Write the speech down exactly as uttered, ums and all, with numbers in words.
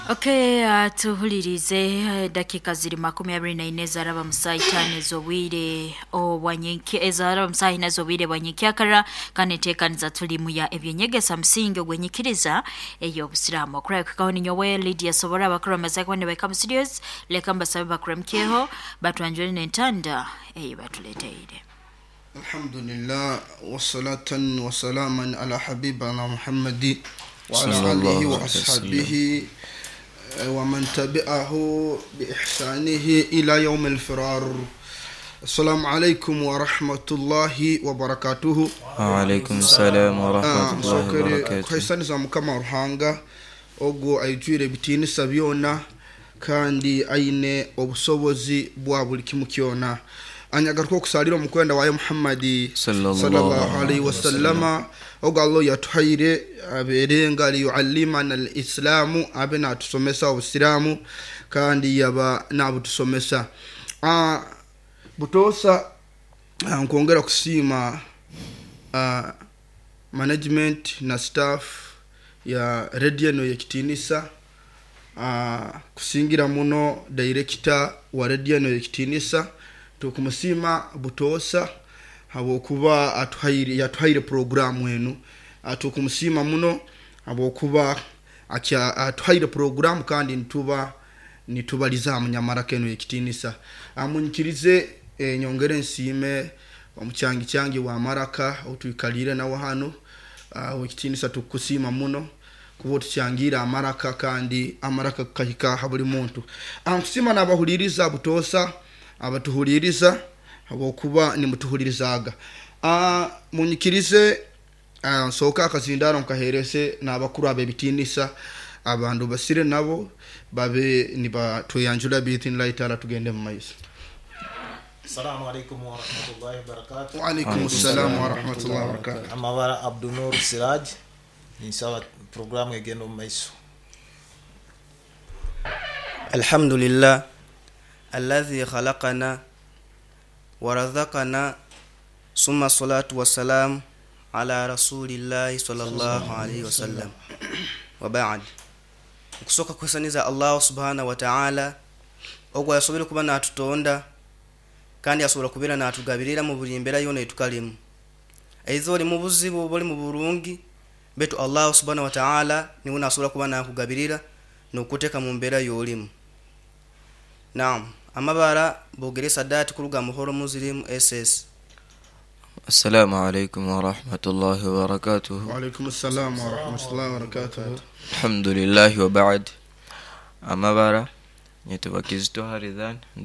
Okay, uh, tuhulirize uh, dakika ziri makumi abiri na ine zaraba musayi tane zobwire obwanyiki ezaraba musayi nazobwire bwanyikyakara kane tekaniza tulimu ya ebyenyegesa musingi ogwenyikiriza eyo obusiramu okura kwikaho ninyowe Lydia Sobora bakora mazako ne Beckham Studios leka mbasabe bakora mkeho batwanjole n'entanda eyo batuleteire. Alhamdulillah wassalatan wassalaman ala habibana Muhammadi wa ala alihi wa ashabihi ومن تبعه بإحسانه إلى يوم الفرار. السلام عليكم ورحمة الله وبركاته. وعليكم السلام ورحمة الله وبركاته. كيسان زمكما رهانغا ogo ayitwire bitini sabyona kandi aine obusobozi bwa buli kimukyona anyagaruko kusalira mukwenda wa Muhammadi sallallahu alaihi wasallama ogo Allah yatuhaire aberenga li yuallimana alislamu abena tusomesa obusiramu kandi yaba nabutusomesa ah butosa nkongera kusima ah management na staff ya radio no yekitinisa ah kusingira muno director wa radio no yekitinisa tukumusima butosa habo kuba atuhaire yatuhaire program wenu atukumusima muno abo kuba akya atuhaire program kandi ntuba nitubaliza munyamara keno yekitinisa amunyikirize e, nyongere nsime omucyangi cyangi wa maraka utuikalire nawo hano uh, wekitinisa tukusima muno kubo tucyangira amaraka kandi amaraka kahika habuli muntu amusima nabahuliriza butosa abatuhuliriza abo kuba ni mutuhulirizaga ah uh, munyikirize uh, soka akazindaro nkaherese nabakuru abe bitinisa abandu basire nabo babe niba toyanjula bitin laitala tugende mu mayisa. Assalamu alaikum wa rahmatullahi wa barakatuh. Wa alaikum assalam wa rahmatullahi wa barakatuh. Amawara Abdul Nur Siraj insawa programu egendo mu mayisa. Alhamdulillah alladhi khalaqana wa razaqana summa salatu wassalam ala rasulillahi sallallahu alayhi wasallam wa ba'd. Kusoka kwesaniza Allah subhanahu wa ta'ala ogwa yasobera kuba natutonda kandi yasobora kubera natugabirira mu bulimbera yone tukalimu aizori mu buzibu boli mu burungi betu Allah subhanahu wa ta'ala ni unasobora kuba nakugabirira no kuteka mu mbera yolimu. Naam amabara bogeresa dati kuruga muhoro muzilimu S S. السلام عليكم ورحمة الله وبركاته. وعليكم السلام ورحمة الله وبركاته. الحمد لله وبعد أما بارا يتبكيزتو هارذان